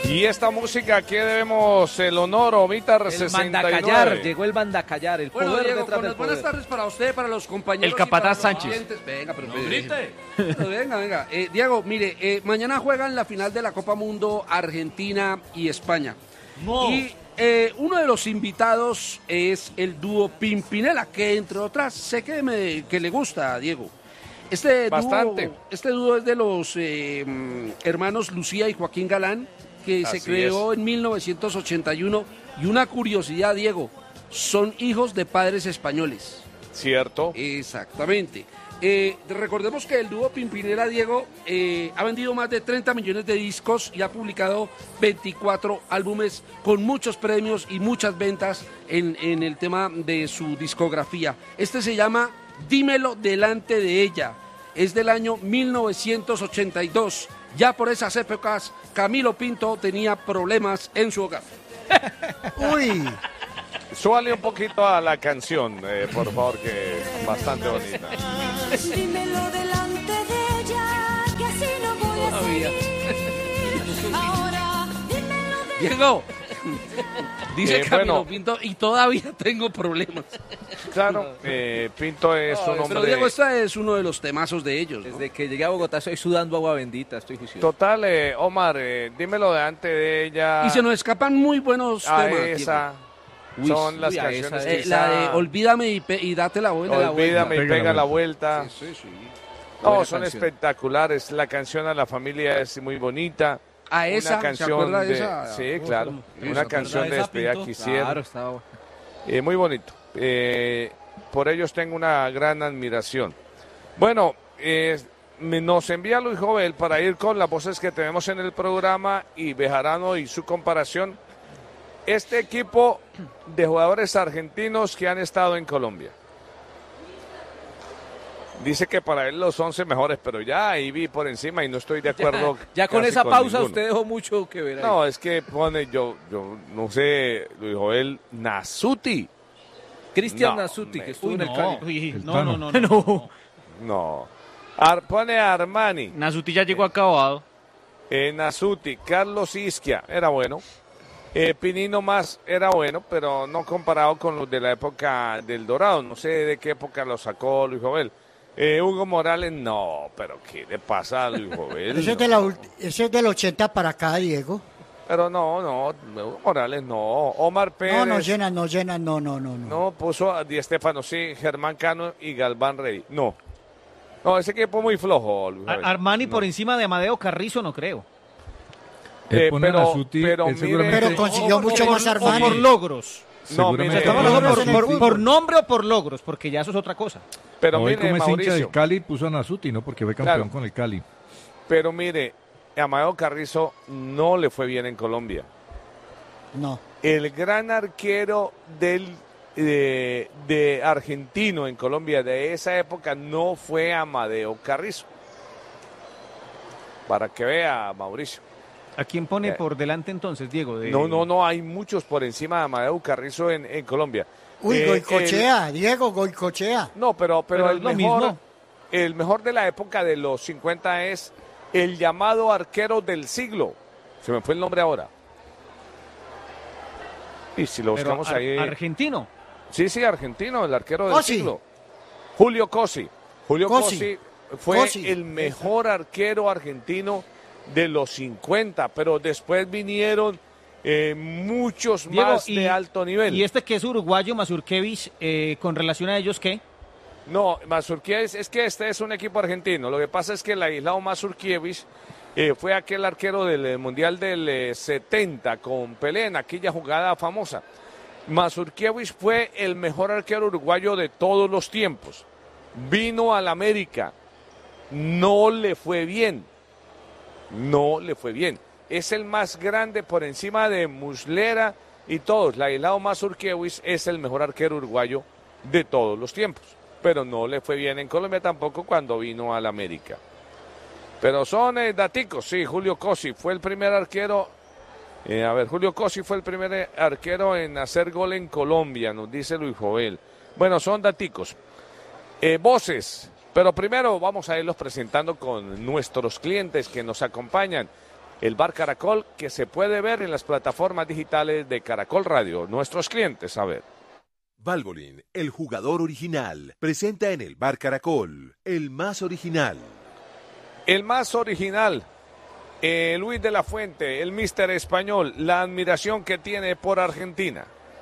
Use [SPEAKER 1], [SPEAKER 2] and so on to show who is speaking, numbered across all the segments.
[SPEAKER 1] Y esta música, ¿qué debemos el honor, Omitar 69?
[SPEAKER 2] Mandacallar, llegó el Mandacallar, el
[SPEAKER 3] bueno,
[SPEAKER 2] poder
[SPEAKER 3] Diego,
[SPEAKER 2] detrás del poder.
[SPEAKER 3] buenas tardes para usted, para los compañeros.
[SPEAKER 4] El capataz
[SPEAKER 3] y para
[SPEAKER 4] Sánchez.
[SPEAKER 3] los oyentes. Venga, pero
[SPEAKER 4] no grite.
[SPEAKER 3] Venga. Diego, mire, mañana juegan la final de la Copa Mundo Argentina y España.
[SPEAKER 4] No.
[SPEAKER 3] Y uno de los invitados es el dúo Pimpinela, que entre otras sé que le gusta a Diego.
[SPEAKER 1] Bastante.
[SPEAKER 3] Este dúo es de los hermanos Lucía y Joaquín Galán, que se creó en 1981. Y una curiosidad, Diego, son hijos de padres españoles.
[SPEAKER 1] ¿Cierto?
[SPEAKER 3] Exactamente. Recordemos que el dúo Pimpinela, Diego, ha vendido más de 30 millones de discos y ha publicado 24 álbumes con muchos premios y muchas ventas en el tema de su discografía. Este se llama Dímelo delante de ella. Es del año 1982. Ya por esas épocas, Camilo Pinto tenía problemas en su hogar.
[SPEAKER 5] Uy.
[SPEAKER 1] Súbale un poquito a la canción, por favor, que es bastante bonita.
[SPEAKER 6] Dímelo delante de ella, que así no voy a seguir. Ahora, dímelo de...
[SPEAKER 3] Diego, dice Camilo
[SPEAKER 1] bueno.
[SPEAKER 3] Pinto, y todavía tengo problemas.
[SPEAKER 1] Claro, Pinto es un hombre...
[SPEAKER 3] Pero Diego, este es uno de los temazos de ellos, ¿no?
[SPEAKER 2] Desde que llegué a Bogotá estoy sudando agua bendita, estoy juicioso.
[SPEAKER 1] Total, Omar, dímelo delante de ella.
[SPEAKER 3] Y se nos escapan muy buenos
[SPEAKER 1] a
[SPEAKER 3] temas.
[SPEAKER 1] esa.
[SPEAKER 3] Uy,
[SPEAKER 1] Son las
[SPEAKER 2] uy, a
[SPEAKER 1] canciones
[SPEAKER 2] esa,
[SPEAKER 1] que
[SPEAKER 3] La de Olvídame y date la vuelta.
[SPEAKER 1] Olvídame y pega la vuelta.
[SPEAKER 3] Sí.
[SPEAKER 1] No,
[SPEAKER 2] Buena
[SPEAKER 1] son
[SPEAKER 2] canción.
[SPEAKER 1] espectaculares. La canción a la familia es muy bonita.
[SPEAKER 3] A esa,
[SPEAKER 1] Una canción
[SPEAKER 3] ¿se acuerda de
[SPEAKER 1] de...
[SPEAKER 3] esa?
[SPEAKER 1] Sí, claro.
[SPEAKER 3] Sí,
[SPEAKER 1] Una
[SPEAKER 3] ¿se
[SPEAKER 1] canción de
[SPEAKER 4] acuerda de esa,
[SPEAKER 1] despedida
[SPEAKER 4] Pinto?
[SPEAKER 1] que hicieron.
[SPEAKER 2] Claro, estaba...
[SPEAKER 1] Muy bonito. Por ellos tengo una gran admiración. Bueno, nos envía Luis Jovel para ir con las voces que tenemos en el programa y Bejarano y su comparación. Este equipo de jugadores argentinos que han estado en Colombia. Dice que para él los 11 mejores, pero ya ahí vi por encima y no estoy de acuerdo.
[SPEAKER 2] Ya con
[SPEAKER 1] casi
[SPEAKER 2] esa pausa
[SPEAKER 1] ninguno.
[SPEAKER 2] usted dejó mucho que ver ahí.
[SPEAKER 1] No, es que pone, yo no sé, Luis Jovel Nasuti.
[SPEAKER 2] Cristian
[SPEAKER 1] No,
[SPEAKER 2] Nasuti, que estuvo
[SPEAKER 4] Uy,
[SPEAKER 2] en el
[SPEAKER 4] no.
[SPEAKER 2] Cali.
[SPEAKER 4] Uy,
[SPEAKER 5] El
[SPEAKER 4] no,
[SPEAKER 5] Tano.
[SPEAKER 4] no, no, no.
[SPEAKER 1] No. Pone a Armani.
[SPEAKER 4] Nasuti ya llegó acabado.
[SPEAKER 1] Nasuti, Carlos Isquia, era bueno. Pinino más era bueno, pero no comparado con los de la época del Dorado. No sé de qué época lo sacó Luis Jovel. Hugo Morales, no, pero ¿qué le pasa a Luis Jovel?
[SPEAKER 5] Ese es del 80 para acá, Diego.
[SPEAKER 1] Pero no, Hugo Morales no. Omar Pérez.
[SPEAKER 5] No llena, no.
[SPEAKER 1] No, puso a Di Stéfano, sí, Germán Cano y Galván Rey. No, ese equipo muy flojo, Luis Jovel.
[SPEAKER 4] Armani
[SPEAKER 1] No.
[SPEAKER 4] por encima de Amadeo Carrizo no creo.
[SPEAKER 7] Él pone a Nasuti,
[SPEAKER 1] pero
[SPEAKER 7] él
[SPEAKER 1] mire-
[SPEAKER 7] seguramente-
[SPEAKER 5] Pero consiguió mucho
[SPEAKER 4] O por-
[SPEAKER 5] más
[SPEAKER 4] o
[SPEAKER 5] Armani.
[SPEAKER 4] por logros.
[SPEAKER 1] No,
[SPEAKER 7] seguramente
[SPEAKER 1] mire,
[SPEAKER 4] Estamos
[SPEAKER 5] no,
[SPEAKER 4] hablando
[SPEAKER 5] no, no, no,
[SPEAKER 4] por nombre o por logros, porque ya eso es otra cosa.
[SPEAKER 1] pero
[SPEAKER 7] hoy
[SPEAKER 1] mire,
[SPEAKER 7] como es hincha
[SPEAKER 1] Mauricio,
[SPEAKER 7] del Cali, puso a Nasuti, ¿no? Porque fue campeón
[SPEAKER 1] Claro.
[SPEAKER 7] con el Cali.
[SPEAKER 1] pero mire, Amadeo Carrizo no le fue bien en Colombia.
[SPEAKER 5] No.
[SPEAKER 1] El gran arquero de argentino en Colombia de esa época no fue Amadeo Carrizo. Para que vea, Mauricio.
[SPEAKER 4] ¿A quién pone por delante entonces, Diego?
[SPEAKER 1] No, hay muchos por encima de Amadeo Carrizo en Colombia.
[SPEAKER 5] Uy, Goicochea, Diego, Goicochea.
[SPEAKER 1] No, pero
[SPEAKER 4] Pero
[SPEAKER 1] el
[SPEAKER 4] es lo
[SPEAKER 1] mejor,
[SPEAKER 4] mismo.
[SPEAKER 1] el mejor de la época de los 50 es el llamado arquero del siglo. Se me fue el nombre ahora. Y si lo
[SPEAKER 4] Pero
[SPEAKER 1] buscamos ahí.
[SPEAKER 4] argentino.
[SPEAKER 1] Sí, argentino, el arquero del
[SPEAKER 5] Cosi.
[SPEAKER 1] siglo. Julio Cosi. Julio
[SPEAKER 5] Cosi.
[SPEAKER 1] Cosi fue
[SPEAKER 5] Cosi.
[SPEAKER 1] el mejor arquero argentino de los 50, pero después vinieron muchos
[SPEAKER 4] Diego,
[SPEAKER 1] más de alto nivel.
[SPEAKER 4] Y este que es uruguayo, Mazurkevich, con relación a ellos, ¿qué?
[SPEAKER 1] No, Mazurkiewicz, es que este es un equipo argentino. Lo que pasa es que el aislado Mazurkiewicz fue aquel arquero del Mundial del 70 con Pelé en aquella jugada famosa. Mazurkiewicz fue el mejor arquero uruguayo de todos los tiempos. Vino al América, no le fue bien. Es el más grande por encima de Muslera y todos. El aislado Mazurkiewicz es el mejor arquero uruguayo de todos los tiempos. Pero no le fue bien en Colombia tampoco cuando vino al América. Pero son daticos, sí, Julio Cosi fue el primer arquero. Julio Cosi fue el primer arquero en hacer gol en Colombia, nos dice Luis Jovel. Bueno, son daticos. Voces, pero primero vamos a irlos presentando con nuestros clientes que nos acompañan. el Bar Caracol, que se puede ver en las plataformas digitales de Caracol Radio. Nuestros clientes, a ver.
[SPEAKER 8] Valvoline, el jugador original, presenta en el Bar Caracol, el más original.
[SPEAKER 1] El más original, Luis de la Fuente, el míster español, la admiración que tiene por Argentina.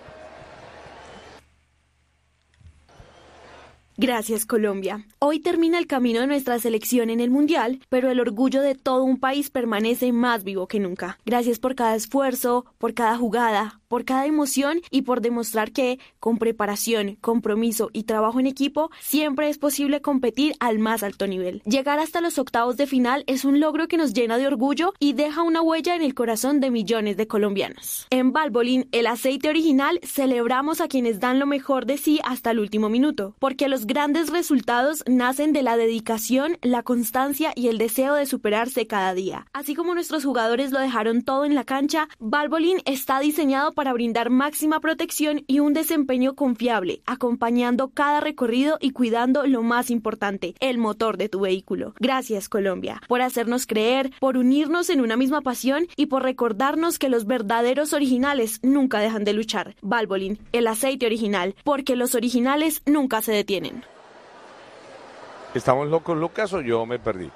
[SPEAKER 9] Gracias, Colombia. Hoy termina el camino de nuestra selección en el Mundial, pero el orgullo de todo un país permanece más vivo que nunca. Gracias por cada esfuerzo, por cada jugada, por cada emoción y por demostrar que, con preparación, compromiso y trabajo en equipo, siempre es posible competir al más alto nivel. Llegar hasta los octavos de final es un logro que nos llena de orgullo y deja una huella en el corazón de millones de colombianos. En Valvoline, el aceite original, celebramos a quienes dan lo mejor de sí hasta el último minuto, porque los grandes resultados nacen de la dedicación, la constancia y el deseo de superarse cada día. Así como nuestros jugadores lo dejaron todo en la cancha, Valvoline está diseñado para brindar máxima protección y un desempeño confiable, acompañando cada recorrido y cuidando lo más importante, el motor de tu vehículo. Gracias, Colombia, por hacernos creer, por unirnos en una misma pasión y por recordarnos que los verdaderos originales nunca dejan de luchar. Valvoline, el aceite original, porque los originales nunca se detienen.
[SPEAKER 1] ¿Estamos locos, Lucas, o yo me perdí?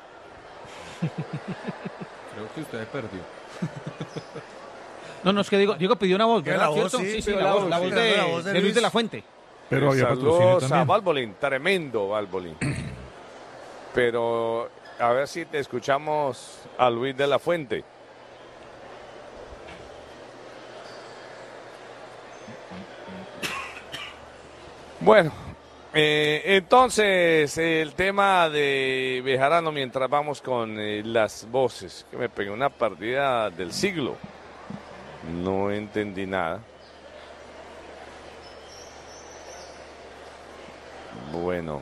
[SPEAKER 7] Creo que usted perdió.
[SPEAKER 4] No, es que Diego pidió una voz, ¿verdad?
[SPEAKER 5] La voz,
[SPEAKER 4] ¿Cierto?
[SPEAKER 5] sí,
[SPEAKER 4] Sí,
[SPEAKER 5] la voz,
[SPEAKER 4] la voz de Luis de la Fuente.
[SPEAKER 7] Pero había patrocinio
[SPEAKER 1] Saludos a
[SPEAKER 7] también.
[SPEAKER 1] Valvoline, tremendo Valvoline. Pero a ver si te escuchamos a Luis de la Fuente. Bueno, entonces el tema de Bejarano mientras vamos con las voces, que me pegué una partida del siglo. No entendí nada. Bueno.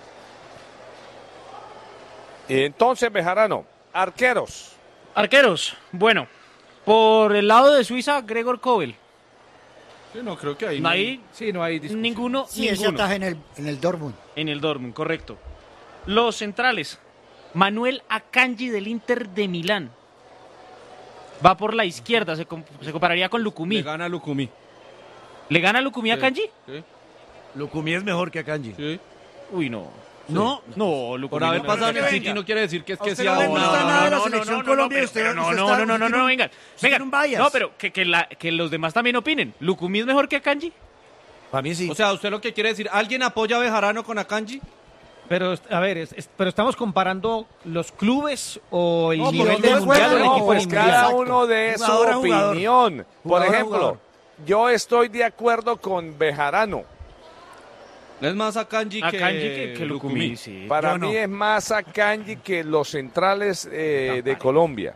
[SPEAKER 1] Entonces, Bejarano, arqueros.
[SPEAKER 4] Arqueros, bueno, por el lado de Suiza, Gregor Kobel.
[SPEAKER 2] Yo no creo que ahí.
[SPEAKER 4] No hay,
[SPEAKER 2] Sí, no hay discusión.
[SPEAKER 4] ninguno.
[SPEAKER 5] Sí, ese ataque en el Dortmund.
[SPEAKER 4] En el Dortmund, correcto. Los centrales, Manuel Akanji del Inter de Milán. Va por la izquierda, se compararía con Lukumi.
[SPEAKER 2] Le gana Lukumi.
[SPEAKER 4] ¿Le gana Lukumi a Akanji?
[SPEAKER 2] Sí.
[SPEAKER 5] Lukumi es mejor que Akanji.
[SPEAKER 2] Sí.
[SPEAKER 4] Uy, no.
[SPEAKER 5] No,
[SPEAKER 4] No, Lukumi.
[SPEAKER 2] Por haber
[SPEAKER 4] no,
[SPEAKER 2] pasado en
[SPEAKER 4] no,
[SPEAKER 2] el
[SPEAKER 4] no,
[SPEAKER 2] City no quiere decir que es que
[SPEAKER 5] usted
[SPEAKER 2] sea
[SPEAKER 5] no le
[SPEAKER 2] una-
[SPEAKER 5] gusta nada de la
[SPEAKER 4] no,
[SPEAKER 5] selección
[SPEAKER 4] no,
[SPEAKER 5] Colombia y
[SPEAKER 4] pero-
[SPEAKER 5] usted
[SPEAKER 4] pero
[SPEAKER 5] usted
[SPEAKER 4] no,
[SPEAKER 5] está-
[SPEAKER 4] no,
[SPEAKER 5] usted
[SPEAKER 4] vengan.
[SPEAKER 5] tiene
[SPEAKER 4] Vengan.
[SPEAKER 5] un bias.
[SPEAKER 4] No, pero que los demás también opinen. ¿Lukumi es mejor que Akanji?
[SPEAKER 5] Para mí sí.
[SPEAKER 2] O sea, usted lo que quiere decir, ¿alguien apoya a Bejarano con Akanji?
[SPEAKER 4] Pero, a ver, pero estamos comparando los clubes o el
[SPEAKER 5] No, porque
[SPEAKER 4] nivel
[SPEAKER 5] él
[SPEAKER 4] del
[SPEAKER 5] juega
[SPEAKER 4] mundial o el
[SPEAKER 5] en
[SPEAKER 1] No,
[SPEAKER 4] equipo
[SPEAKER 1] pues
[SPEAKER 4] del
[SPEAKER 5] mundial.
[SPEAKER 1] cada
[SPEAKER 4] mundial.
[SPEAKER 1] uno de su
[SPEAKER 5] Jugador a jugador.
[SPEAKER 1] opinión. Por
[SPEAKER 5] Jugador a
[SPEAKER 1] ejemplo,
[SPEAKER 5] jugador.
[SPEAKER 1] yo estoy de acuerdo con Bejarano.
[SPEAKER 2] Es más Akanji
[SPEAKER 4] Que Lukumi, sí.
[SPEAKER 1] Para
[SPEAKER 5] Yo no.
[SPEAKER 1] mí es más Akanji que los centrales de Colombia.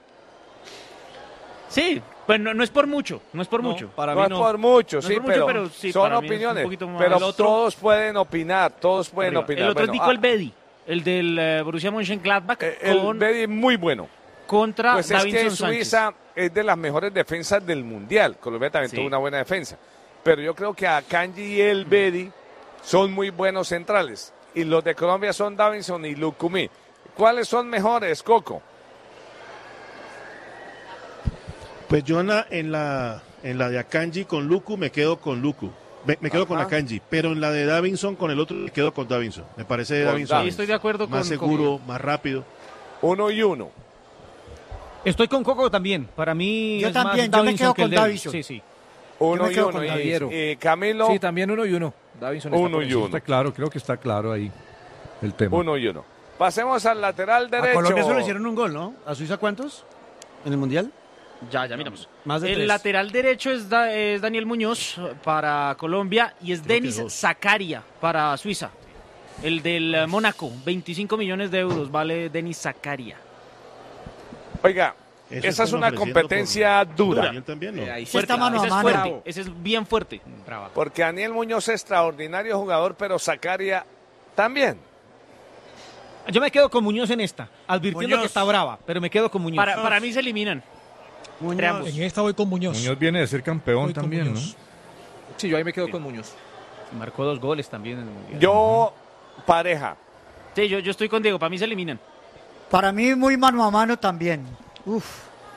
[SPEAKER 4] Sí, pues no es por mucho, no es por mucho.
[SPEAKER 2] Para
[SPEAKER 1] No
[SPEAKER 2] mí
[SPEAKER 1] es
[SPEAKER 2] no.
[SPEAKER 1] por mucho,
[SPEAKER 4] No es
[SPEAKER 1] sí,
[SPEAKER 4] por mucho, pero sí,
[SPEAKER 1] son
[SPEAKER 4] para mí es un
[SPEAKER 1] opiniones.
[SPEAKER 4] poquito más.
[SPEAKER 1] Pero
[SPEAKER 4] El otro-
[SPEAKER 1] todos pueden opinar, todos pueden
[SPEAKER 4] Arriba.
[SPEAKER 1] opinar.
[SPEAKER 4] El otro es
[SPEAKER 1] Bueno,
[SPEAKER 4] Nico Elvedi, el del Borussia Mönchengladbach
[SPEAKER 1] el Bedi es muy bueno.
[SPEAKER 4] contra
[SPEAKER 1] Pues es
[SPEAKER 4] Davinson
[SPEAKER 1] que
[SPEAKER 4] Sánchez.
[SPEAKER 1] Suiza es de las mejores defensas del Mundial. Colombia también
[SPEAKER 4] Sí.
[SPEAKER 1] tuvo una buena defensa. Pero yo creo que Akanji y el Bedi son muy buenos centrales. Y los de Colombia son Davinson y Lukumi. ¿Cuáles son mejores, Coco?
[SPEAKER 10] Pues yo en la de Akanji con Luku me quedo con Luku. Me quedo con
[SPEAKER 1] Ajá.
[SPEAKER 10] Akanji, pero en la de Davinson con el otro me quedo con Davinson. Me parece
[SPEAKER 1] Con
[SPEAKER 10] Davinson
[SPEAKER 4] Sí, estoy de acuerdo
[SPEAKER 10] más
[SPEAKER 4] con
[SPEAKER 10] seguro, más rápido.
[SPEAKER 1] 1-1.
[SPEAKER 4] Estoy con Coco también. Para mí
[SPEAKER 5] Yo
[SPEAKER 4] es
[SPEAKER 5] también,
[SPEAKER 4] más
[SPEAKER 5] yo me
[SPEAKER 4] Davinson
[SPEAKER 5] quedo
[SPEAKER 4] que el
[SPEAKER 5] con
[SPEAKER 4] Davis.
[SPEAKER 5] Davinson.
[SPEAKER 4] Sí, sí.
[SPEAKER 5] Yo me quedo
[SPEAKER 1] 1-1.
[SPEAKER 5] con
[SPEAKER 1] Y
[SPEAKER 2] Javiero.
[SPEAKER 1] Camilo,
[SPEAKER 2] Sí, también 1-1. Davinson está por
[SPEAKER 1] 1-1.
[SPEAKER 2] encima.
[SPEAKER 7] Está claro, creo que está claro ahí el tema.
[SPEAKER 1] 1-1. Pasemos al lateral
[SPEAKER 5] A
[SPEAKER 1] derecho.
[SPEAKER 5] Colombia solo hicieron un gol, ¿no? ¿A Suiza cuántos? ¿En el Mundial?
[SPEAKER 4] Ya miramos.
[SPEAKER 5] Más de
[SPEAKER 4] El
[SPEAKER 5] 3.
[SPEAKER 4] lateral derecho es Daniel Muñoz para Colombia y es Denis
[SPEAKER 5] que 2.
[SPEAKER 4] Zakaria para Suiza. El del Mónaco, 25 millones de euros vale Denis Zakaria.
[SPEAKER 1] Oiga,
[SPEAKER 10] Eso
[SPEAKER 1] esa es
[SPEAKER 10] están
[SPEAKER 1] una
[SPEAKER 10] ofreciendo
[SPEAKER 1] competencia dura.
[SPEAKER 10] También, también, ¿no?
[SPEAKER 2] Ahí
[SPEAKER 5] Sí está mano
[SPEAKER 4] Ese
[SPEAKER 5] a
[SPEAKER 4] es
[SPEAKER 5] mano.
[SPEAKER 4] fuerte, ese es bien fuerte.
[SPEAKER 1] Porque Daniel Muñoz es extraordinario jugador, pero Zakaria también.
[SPEAKER 4] Yo me quedo con Muñoz en esta, advirtiendo
[SPEAKER 5] Muñoz.
[SPEAKER 4] que está brava, pero me quedo con Muñoz. Para mí se eliminan. Entre ambos.
[SPEAKER 11] En esta voy con Muñoz.
[SPEAKER 7] Muñoz viene de ser campeón
[SPEAKER 11] Voy con
[SPEAKER 7] también, ¿no?
[SPEAKER 11] Muñoz.
[SPEAKER 2] Sí, yo ahí me quedo con Muñoz.
[SPEAKER 4] Marcó 2 goles también en el Mundial.
[SPEAKER 1] Yo, pareja.
[SPEAKER 4] Sí, yo estoy con Diego, para mí se eliminan.
[SPEAKER 5] Para mí muy mano a mano también. Uf.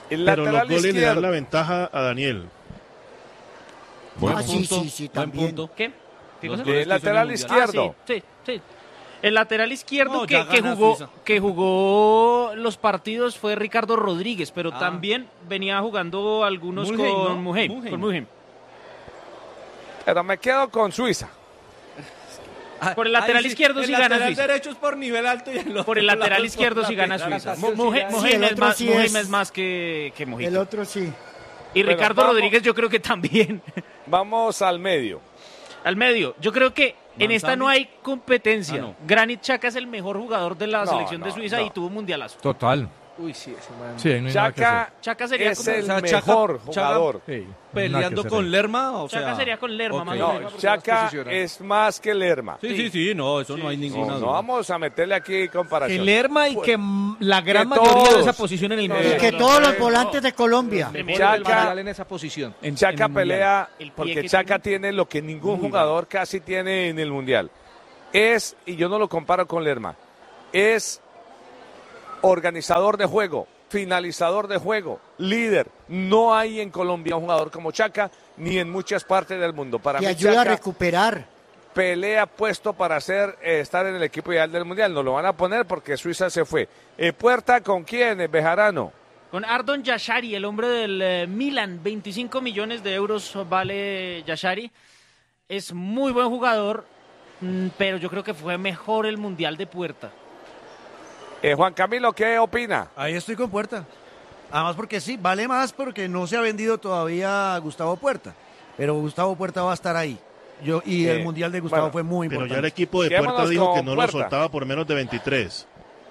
[SPEAKER 1] El
[SPEAKER 10] Pero los
[SPEAKER 1] lateral
[SPEAKER 10] goles le dan
[SPEAKER 1] izquierdo.
[SPEAKER 10] la ventaja a Daniel.
[SPEAKER 5] Ah, sí, también.
[SPEAKER 4] ¿Qué? ¿Qué cosa?
[SPEAKER 1] El lateral izquierdo.
[SPEAKER 4] Sí. El lateral izquierdo
[SPEAKER 2] No, ya
[SPEAKER 4] que
[SPEAKER 2] gana
[SPEAKER 4] jugó
[SPEAKER 2] Suiza.
[SPEAKER 4] que jugó los partidos fue Ricardo Rodríguez, pero también venía jugando algunos
[SPEAKER 2] Mulheim,
[SPEAKER 4] con
[SPEAKER 2] ¿no?
[SPEAKER 4] Mulheim, con Mulheim.
[SPEAKER 1] Pero me quedo con Suiza.
[SPEAKER 4] Por el lateral izquierdo sí gana
[SPEAKER 2] El
[SPEAKER 4] Suiza.
[SPEAKER 2] lateral derecho es por nivel alto y el
[SPEAKER 4] Por el lateral izquierdo sí gana Suiza. Mulheim
[SPEAKER 5] el otro sí
[SPEAKER 4] es más que
[SPEAKER 5] El
[SPEAKER 4] Mujica.
[SPEAKER 5] otro sí.
[SPEAKER 4] Y
[SPEAKER 1] Bueno,
[SPEAKER 4] Ricardo
[SPEAKER 1] vamos.
[SPEAKER 4] Rodríguez yo creo que también.
[SPEAKER 1] Vamos al medio.
[SPEAKER 4] Al medio, yo creo que en esta
[SPEAKER 2] Manzani.
[SPEAKER 4] no hay competencia.
[SPEAKER 2] Ah, no.
[SPEAKER 4] Granit Xhaka es el mejor jugador de la
[SPEAKER 1] No,
[SPEAKER 4] selección de
[SPEAKER 1] no,
[SPEAKER 4] Suiza
[SPEAKER 1] no.
[SPEAKER 4] y tuvo un mundialazo.
[SPEAKER 7] Total.
[SPEAKER 2] Uy, sí, ese man.
[SPEAKER 7] Sí, ahí no hay nada que
[SPEAKER 1] Chaca
[SPEAKER 7] hacer.
[SPEAKER 4] Xhaka sería
[SPEAKER 1] es
[SPEAKER 4] como
[SPEAKER 1] el
[SPEAKER 2] O sea,
[SPEAKER 1] mejor
[SPEAKER 2] Chaca-
[SPEAKER 1] jugador.
[SPEAKER 7] Sí, no hay nada que
[SPEAKER 2] Peleando
[SPEAKER 7] hacer
[SPEAKER 2] con
[SPEAKER 7] ahí.
[SPEAKER 2] Lerma, o
[SPEAKER 4] Xhaka
[SPEAKER 2] sea...
[SPEAKER 4] sería con Lerma,
[SPEAKER 2] ok.
[SPEAKER 4] más o
[SPEAKER 1] No,
[SPEAKER 4] menos.
[SPEAKER 1] Chaca es más que Lerma.
[SPEAKER 2] Sí, no, eso no hay ninguna
[SPEAKER 1] No
[SPEAKER 2] duda.
[SPEAKER 1] vamos a meterle aquí comparación.
[SPEAKER 11] Que Lerma y que la gran
[SPEAKER 1] que
[SPEAKER 11] mayoría de
[SPEAKER 1] todos.
[SPEAKER 11] esa posición en el
[SPEAKER 1] No,
[SPEAKER 11] mundial.
[SPEAKER 5] Y que todos los volantes de Colombia.
[SPEAKER 1] Chaca,
[SPEAKER 2] en esa posición.
[SPEAKER 1] Chaca pelea
[SPEAKER 4] El pie
[SPEAKER 1] porque
[SPEAKER 4] que
[SPEAKER 1] Chaca tiene lo que ningún jugador casi tiene en el Mundial. Es, y yo no lo comparo con Lerma, es organizador de juego, finalizador de juego, líder. No hay en Colombia un jugador como Chaca, ni en muchas partes del mundo. Para
[SPEAKER 5] Que
[SPEAKER 1] mí
[SPEAKER 5] ayuda a
[SPEAKER 1] Chaca
[SPEAKER 5] recuperar.
[SPEAKER 1] pelea puesto para estar en el equipo ideal del Mundial. No lo van a poner porque Suiza se fue. ¿Puerta con quién? Bejarano.
[SPEAKER 4] Con Ardon Yashari, el hombre del Milan, 25 millones de euros vale Yashari. Es muy buen jugador, pero yo creo que fue mejor el Mundial de Puerta.
[SPEAKER 1] Juan Camilo, ¿qué opina?
[SPEAKER 5] Ahí estoy con Puerta. Además porque sí, vale más porque no se ha vendido todavía Gustavo Puerta. Pero Gustavo Puerta va a estar ahí. El Mundial de Gustavo
[SPEAKER 1] bueno,
[SPEAKER 5] fue muy
[SPEAKER 10] Pero
[SPEAKER 5] importante.
[SPEAKER 10] ya el equipo de
[SPEAKER 1] Quedémonos
[SPEAKER 10] Puerta dijo
[SPEAKER 1] con
[SPEAKER 10] que no
[SPEAKER 1] Puerta.
[SPEAKER 10] lo soltaba por menos de 23.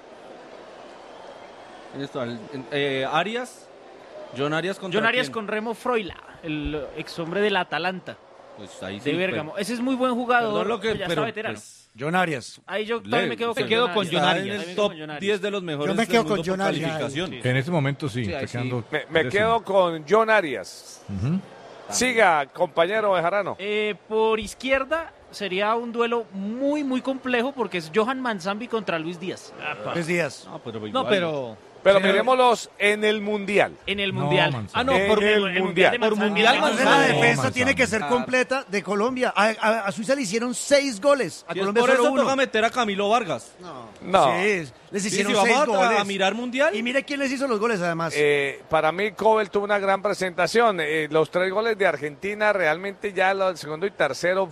[SPEAKER 2] Arias, John Arias contra
[SPEAKER 4] John Arias
[SPEAKER 2] quién?
[SPEAKER 4] con Remo Freuler, el ex hombre del Atalanta
[SPEAKER 2] Pues ahí
[SPEAKER 4] de
[SPEAKER 2] sí,
[SPEAKER 4] Bérgamo. Ese es muy buen jugador,
[SPEAKER 2] Perdón lo que-
[SPEAKER 4] pero ya
[SPEAKER 2] pero,
[SPEAKER 4] está veterano.
[SPEAKER 2] pues,
[SPEAKER 5] John Arias.
[SPEAKER 4] Ahí yo también me quedo
[SPEAKER 2] se
[SPEAKER 4] con
[SPEAKER 2] quedó
[SPEAKER 4] John
[SPEAKER 2] con
[SPEAKER 4] Arias.
[SPEAKER 2] John
[SPEAKER 4] Ahí
[SPEAKER 2] en
[SPEAKER 4] me
[SPEAKER 2] el
[SPEAKER 4] quedo
[SPEAKER 2] top
[SPEAKER 4] con John Arias.
[SPEAKER 2] 10 de los mejores
[SPEAKER 5] Yo me
[SPEAKER 2] del
[SPEAKER 5] quedo
[SPEAKER 2] mundo
[SPEAKER 5] con John
[SPEAKER 2] por
[SPEAKER 5] Arias.
[SPEAKER 2] calificación.
[SPEAKER 4] Sí.
[SPEAKER 7] En este momento sí,
[SPEAKER 2] Sí, ahí
[SPEAKER 7] está
[SPEAKER 2] sí.
[SPEAKER 7] quedando
[SPEAKER 1] Me
[SPEAKER 7] décimo.
[SPEAKER 1] quedo con John Arias.
[SPEAKER 7] Ujú.
[SPEAKER 1] Siga, compañero Bejarano.
[SPEAKER 4] Por izquierda sería un duelo muy, muy complejo porque es Johan Manzambi contra Luis Díaz.
[SPEAKER 5] Luis Díaz.
[SPEAKER 2] No, pero
[SPEAKER 11] No,
[SPEAKER 2] igual.
[SPEAKER 11] pero
[SPEAKER 1] Pero miremoslos en el Mundial.
[SPEAKER 4] En el
[SPEAKER 7] No,
[SPEAKER 4] Mundial.
[SPEAKER 7] Manzambi.
[SPEAKER 1] En el Mundial.
[SPEAKER 4] de
[SPEAKER 11] por
[SPEAKER 4] Manzambi.
[SPEAKER 11] Mundial,
[SPEAKER 5] Entonces
[SPEAKER 11] Manzambi.
[SPEAKER 5] la defensa
[SPEAKER 7] Manzambi.
[SPEAKER 5] tiene que ser completa de Colombia. A Suiza le hicieron 6 goles. A
[SPEAKER 2] Si es
[SPEAKER 5] Colombia
[SPEAKER 2] por
[SPEAKER 5] solo
[SPEAKER 2] eso
[SPEAKER 5] 1.
[SPEAKER 2] toca meter a Camilo Vargas.
[SPEAKER 1] No.
[SPEAKER 5] Sí, les
[SPEAKER 2] Sí,
[SPEAKER 5] hicieron
[SPEAKER 2] si
[SPEAKER 5] 6
[SPEAKER 2] vamos
[SPEAKER 5] goles.
[SPEAKER 2] a mirar Mundial,
[SPEAKER 5] Y mire quién les hizo los goles además.
[SPEAKER 1] Para mí, Cobel tuvo una gran presentación. Los 3 goles de Argentina, realmente ya el segundo y tercero,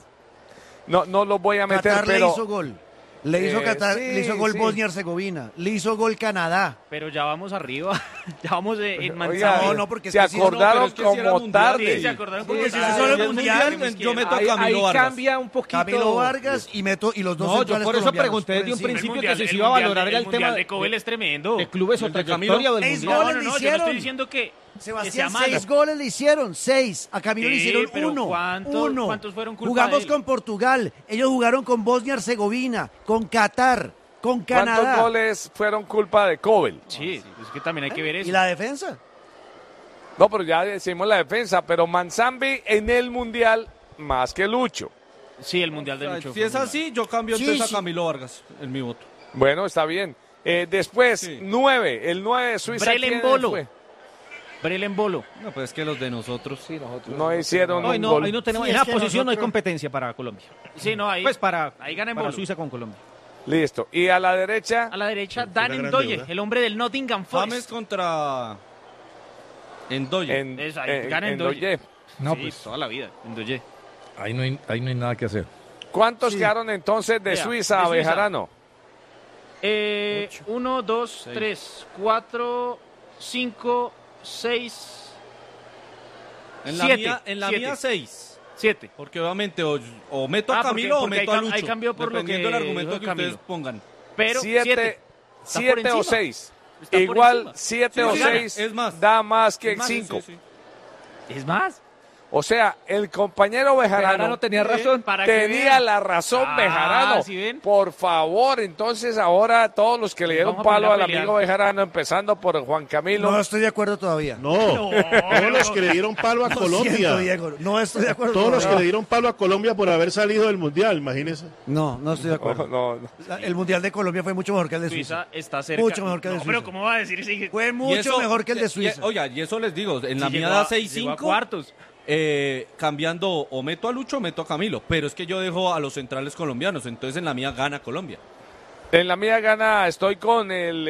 [SPEAKER 1] no los voy a meter,
[SPEAKER 5] Qatar
[SPEAKER 1] pero
[SPEAKER 5] le hizo gol. Le hizo Qatar,
[SPEAKER 1] sí,
[SPEAKER 5] le hizo gol
[SPEAKER 1] sí.
[SPEAKER 5] Bosnia-Herzegovina. Le hizo gol Canadá.
[SPEAKER 4] Pero ya vamos arriba. Ya vamos en
[SPEAKER 1] Oiga,
[SPEAKER 4] Manzambi.
[SPEAKER 5] No, porque es
[SPEAKER 1] se
[SPEAKER 5] que sí, no,
[SPEAKER 1] acordaron
[SPEAKER 2] pero es que si era
[SPEAKER 1] como
[SPEAKER 2] mundial,
[SPEAKER 1] tarde.
[SPEAKER 4] Sí, se acordaron
[SPEAKER 5] Porque
[SPEAKER 4] porque
[SPEAKER 5] si es solo el mundial,
[SPEAKER 2] yo meto a
[SPEAKER 11] ahí
[SPEAKER 2] Camilo Vargas.
[SPEAKER 11] cambia un poquito.
[SPEAKER 5] Camilo Vargas y los dos
[SPEAKER 11] No, yo
[SPEAKER 5] centrales
[SPEAKER 11] por eso
[SPEAKER 5] colombianos
[SPEAKER 11] pregunté desde un
[SPEAKER 5] encima.
[SPEAKER 11] principio que si se iba a valorar el tema
[SPEAKER 4] de Cobel es tremendo.
[SPEAKER 11] de clubes o
[SPEAKER 2] El de
[SPEAKER 11] trayectoria
[SPEAKER 2] Camilo.
[SPEAKER 11] del
[SPEAKER 5] Seis
[SPEAKER 11] mundial.
[SPEAKER 5] goles
[SPEAKER 4] No,
[SPEAKER 5] le
[SPEAKER 4] yo no
[SPEAKER 5] hicieron.
[SPEAKER 4] estoy diciendo que
[SPEAKER 5] Sebastián,
[SPEAKER 4] sea malo.
[SPEAKER 5] 6 goles le hicieron, 6. A Camilo le
[SPEAKER 4] Sí,
[SPEAKER 5] hicieron
[SPEAKER 4] pero
[SPEAKER 5] 1.
[SPEAKER 4] ¿cuántos fueron culpa
[SPEAKER 5] Jugamos
[SPEAKER 4] de él?
[SPEAKER 5] con Portugal. Ellos jugaron con Bosnia-Herzegovina, con Qatar, con
[SPEAKER 1] ¿Cuántos
[SPEAKER 5] Canadá.
[SPEAKER 1] goles fueron culpa de Cobel?
[SPEAKER 4] Sí, es que también hay que ver eso.
[SPEAKER 5] ¿Y la defensa?
[SPEAKER 1] No, pero ya decimos la defensa, pero Manzambi en el Mundial más que Lucho.
[SPEAKER 4] Sí, el Mundial de Lucho.
[SPEAKER 2] Si es así, yo cambio
[SPEAKER 5] Sí,
[SPEAKER 2] entonces
[SPEAKER 5] sí.
[SPEAKER 2] a Camilo Vargas en mi voto.
[SPEAKER 1] Bueno, está bien. Después,
[SPEAKER 2] Sí.
[SPEAKER 1] 9, el 9 de Suiza.
[SPEAKER 4] Brelen
[SPEAKER 1] ¿quién
[SPEAKER 4] Bolo.
[SPEAKER 1] fue?
[SPEAKER 4] Brelen Bolo.
[SPEAKER 2] No, pues es que los de nosotros. Sí,
[SPEAKER 1] No hicieron
[SPEAKER 11] Hoy
[SPEAKER 1] un
[SPEAKER 11] no,
[SPEAKER 1] gol.
[SPEAKER 11] ahí no tenemos,
[SPEAKER 5] Sí,
[SPEAKER 11] en
[SPEAKER 5] es
[SPEAKER 11] esa
[SPEAKER 5] que
[SPEAKER 11] posición no hay
[SPEAKER 5] nosotros-
[SPEAKER 11] competencia para Colombia.
[SPEAKER 4] Sí, no, ahí,
[SPEAKER 11] Pues para
[SPEAKER 4] ahí gana en
[SPEAKER 11] para
[SPEAKER 4] Bolo.
[SPEAKER 11] Suiza con Colombia.
[SPEAKER 1] Listo. Y a la derecha,
[SPEAKER 4] A la derecha,
[SPEAKER 10] Fue
[SPEAKER 4] Dan
[SPEAKER 10] una gran
[SPEAKER 4] Endoye,
[SPEAKER 10] deuda.
[SPEAKER 4] el hombre del Nottingham
[SPEAKER 2] James
[SPEAKER 4] Forest.
[SPEAKER 2] contra Endoye.
[SPEAKER 4] Gana Endoye.
[SPEAKER 1] Endoye.
[SPEAKER 7] No,
[SPEAKER 4] Sí,
[SPEAKER 7] pues
[SPEAKER 4] toda la vida, Endoye.
[SPEAKER 7] ahí no hay nada que hacer.
[SPEAKER 1] ¿Cuántos
[SPEAKER 5] Sí.
[SPEAKER 1] quedaron entonces de
[SPEAKER 4] Vea,
[SPEAKER 1] Suiza,
[SPEAKER 4] de Suiza.
[SPEAKER 1] Bejarano?
[SPEAKER 4] 1, 2, 3, 4, 5, 6,
[SPEAKER 2] En la
[SPEAKER 4] 7.
[SPEAKER 2] mía, en la mía 6.
[SPEAKER 4] 7.
[SPEAKER 2] Porque obviamente o meto a
[SPEAKER 4] Ah, porque-
[SPEAKER 2] Camilo o
[SPEAKER 4] porque
[SPEAKER 2] meto
[SPEAKER 4] ahí
[SPEAKER 2] a
[SPEAKER 4] cam-
[SPEAKER 2] Lucho.
[SPEAKER 4] ahí cambió por lo
[SPEAKER 2] dependiendo
[SPEAKER 4] que
[SPEAKER 2] del argumento
[SPEAKER 4] dijo
[SPEAKER 2] que
[SPEAKER 4] Camilo.
[SPEAKER 2] ustedes pongan.
[SPEAKER 4] Pero
[SPEAKER 1] 7
[SPEAKER 4] por encima.
[SPEAKER 1] o 6.
[SPEAKER 4] Está por
[SPEAKER 1] Igual
[SPEAKER 4] encima.
[SPEAKER 1] 7
[SPEAKER 2] Sí,
[SPEAKER 1] o
[SPEAKER 2] sí,
[SPEAKER 1] 6
[SPEAKER 2] es más.
[SPEAKER 1] da más que
[SPEAKER 2] Es más,
[SPEAKER 1] 5.
[SPEAKER 2] sí, sí.
[SPEAKER 4] Es más.
[SPEAKER 1] O sea, el compañero Bejarano
[SPEAKER 11] tenía razón.
[SPEAKER 4] Para que
[SPEAKER 1] tenía
[SPEAKER 4] vean.
[SPEAKER 1] la razón,
[SPEAKER 4] Ah,
[SPEAKER 1] Bejarano.
[SPEAKER 4] ¿sí ven?
[SPEAKER 1] Por favor, entonces ahora todos los que le dieron
[SPEAKER 4] Vamos a poner
[SPEAKER 1] palo
[SPEAKER 4] a
[SPEAKER 1] al
[SPEAKER 4] pelear.
[SPEAKER 1] amigo Bejarano, empezando por Juan Camilo.
[SPEAKER 5] No estoy de acuerdo todavía.
[SPEAKER 10] No, todos los que le dieron palo a
[SPEAKER 5] Lo
[SPEAKER 10] Colombia.
[SPEAKER 5] siento, Diego, no estoy de acuerdo.
[SPEAKER 10] Todos los que
[SPEAKER 5] todavía.
[SPEAKER 10] le dieron palo a Colombia por haber salido del Mundial, imagínese.
[SPEAKER 5] No, no estoy de acuerdo.
[SPEAKER 1] No.
[SPEAKER 5] El Mundial de Colombia fue mucho mejor que el de Suiza.
[SPEAKER 4] Suiza está cerca.
[SPEAKER 5] Mucho mejor que el de
[SPEAKER 4] No,
[SPEAKER 5] Suiza.
[SPEAKER 4] pero ¿cómo va a decir si
[SPEAKER 5] Fue
[SPEAKER 2] Y
[SPEAKER 5] mucho
[SPEAKER 2] eso-
[SPEAKER 5] mejor que el de
[SPEAKER 2] y-
[SPEAKER 5] Suiza.
[SPEAKER 2] Oiga, y eso les digo, en la
[SPEAKER 4] si
[SPEAKER 2] mía
[SPEAKER 4] llegó
[SPEAKER 2] da
[SPEAKER 4] a
[SPEAKER 2] 6-5.
[SPEAKER 4] cuartos?
[SPEAKER 2] Cambiando o meto a Lucho o meto a Camilo, pero es que yo dejo a los centrales colombianos, entonces en la mía gana Colombia.
[SPEAKER 1] En la mía gana, estoy con el